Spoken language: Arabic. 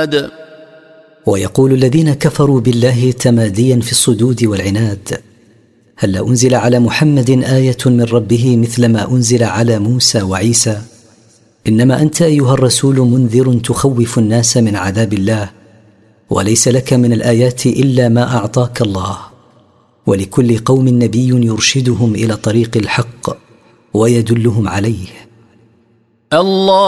والعناد. ويقول الذين كفروا بالله تماديا في الصدود والعناد: هل أنزل على محمد آية من ربه مثل ما أنزل على موسى وعيسى؟ إنما أنت أيها الرسول منذر تخوف الناس من عذاب الله، وليس لك من الآيات إلا ما أعطاك الله، ولكل قوم نبي يرشدهم إلى طريق الحق ويدلهم عليه. الله